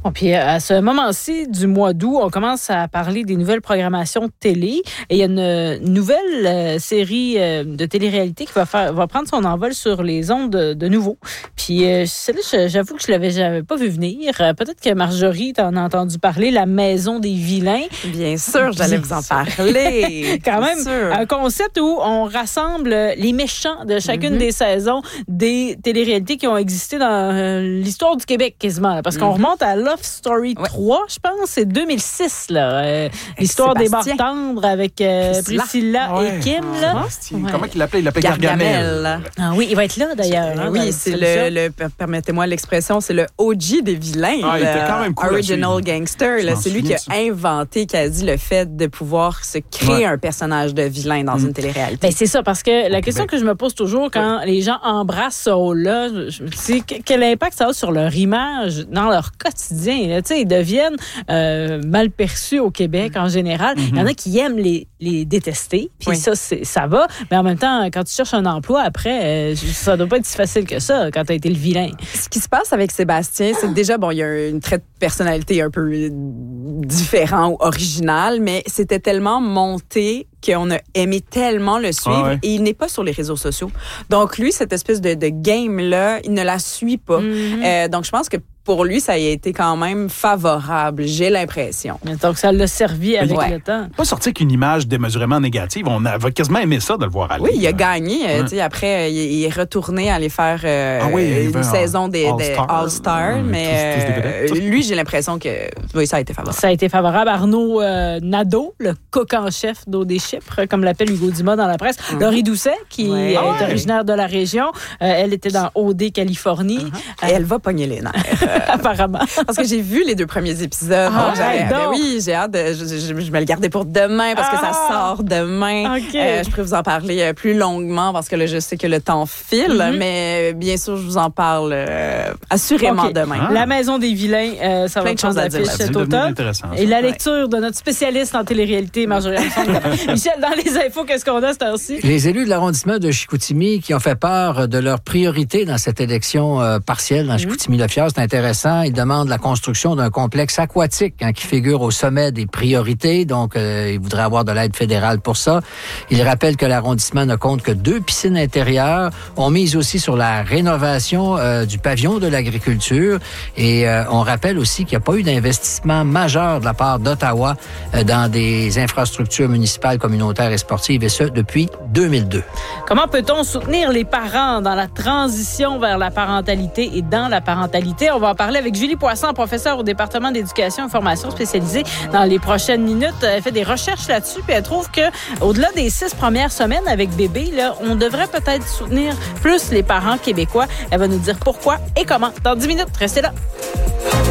Bon, puis à ce moment-ci du mois d'août, on commence à parler des nouvelles programmations télé. Et il y a une nouvelle série de télé-réalité qui va prendre son envol sur les ondes de nouveau. Puis celle-là, j'avoue que je l'avais pas vu venir. Peut-être que Marjorie t'en a entendu parler, La Maison des vilains. Bien sûr, j'allais vous en parler. Quand même, un concept où on rassemble les méchants de chacune des saisons des télé-réalités qui ont existé dans l'histoire du Québec quasiment. Parce qu'on remonte à Love Story 3, je pense, c'est 2006. Là, l'histoire des bars tendres avec Priscilla et Kim. Là. Comment il l'appelait? Il l'appelait Gargamel. Ah oui, il va être là d'ailleurs. Hein, oui, c'est permettez-moi l'expression, c'est le OG des vilains. Il était quand même cool. Original Gangster. Là, c'est lui qui a inventé quasi le fait de pouvoir se créer un personnage de vilain dans une télé-réalité. Ben, c'est ça, parce que la question que je me pose toujours quand les gens embrassent ce rôle-là, je me dis quel impact ça a sur leur image dans leur quotidien. Ils deviennent mal perçus au Québec en général. Il y en a qui aiment les détester, puis ça va. Mais en même temps, quand tu cherches un emploi, après, ça doit pas être si facile que ça quand tu as été le vilain. Ce qui se passe avec Sébastien, c'est que déjà, il y a une trait de personnalité un peu différent ou original, mais c'était tellement monté qu'on a aimé tellement le suivre et il n'est pas sur les réseaux sociaux. Donc, lui, cette espèce de game-là, il ne la suit pas. Donc, je pense que pour lui, ça a été quand même favorable, j'ai l'impression. Donc, ça l'a servi avec le temps. Pas sortir qu'une image démesurément négative. On avait quasiment aimé ça de le voir aller. Oui, il a gagné. Après, il est retourné aller faire une saison des All-Stars. Mais lui, j'ai l'impression que ça a été favorable. Ça a été favorable. Arnaud Nadeau, le coq en chef d'Eau des Chypres, comme l'appelle Hugo Dumas dans la presse. Laurie Doucet, qui est originaire de la région. Elle était dans OD Californie. Et elle va pogner les nerfs. Apparemment. Parce que j'ai vu les 2 premiers épisodes. Oui, j'ai hâte. Je me le gardais pour demain parce que ça sort demain. Je pourrais vous en parler plus longuement parce que là, je sais que le temps file, mais bien sûr, je vous en parle assurément demain. La Maison des vilains, ça va être chose à dire cet automne. Et la lecture de notre spécialiste en télé-réalité, Marjorie Armstrong. Michel, dans les infos, qu'est-ce qu'on a cette heure-ci? Les élus de l'arrondissement de Chicoutimi qui ont fait part de leurs priorités dans cette élection partielle dans Chicoutimi-Le-Fjord, c'est intéressant. Ils demandent la construction d'un complexe aquatique qui figure au sommet des priorités. Donc, ils voudraient avoir de l'aide fédérale pour ça. Ils rappellent que l'arrondissement ne compte que 2 piscines intérieures. On mise aussi sur la rénovation du pavillon de l'agriculture. Et on rappelle aussi qu'il n'y a pas eu d'investissement majeur de la part d'Ottawa dans des infrastructures municipales, communautaires et sportives, et ce, depuis 2002. Comment peut-on soutenir les parents dans la transition vers la parentalité et dans la parentalité? On va en parler avec Julie Poisson, professeure au département d'éducation et formation spécialisée dans les prochaines minutes. Elle fait des recherches là-dessus, puis elle trouve que au-delà des 6 premières semaines avec bébé, là, on devrait peut-être soutenir plus les parents québécois. Elle va nous dire pourquoi et comment. Dans 10 minutes, restez là.